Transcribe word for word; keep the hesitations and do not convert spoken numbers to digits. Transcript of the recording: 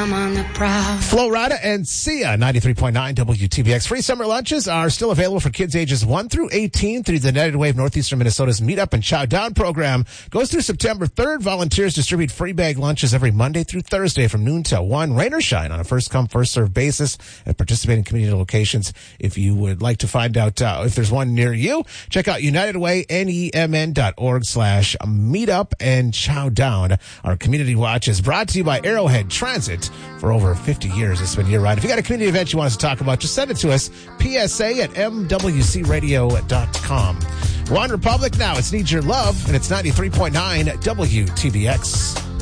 I'm on the prowl. Flo Rida and Sia, ninety-three point nine W T B X. Free summer lunches are still available for kids ages one through eighteen through the United Way of Northeastern Minnesota's Meet Up and Chow Down program. Goes through September third. Volunteers distribute free bag lunches every Monday through Thursday from noon till one. Rain or shine on a first-come, first-served basis at participating community locations. If you would like to find out uh, if there's one near you, check out United Way, N E M N dot org slash meet up and chow down. Our community watch is brought to you by Arrowhead Transit. For over fifty years, it's been year-round. If you got a community event you want us to talk about, just send it to us, P S A at M W C radio dot com. One Republic now. It's Need Your Love, and it's ninety-three point nine W T B X.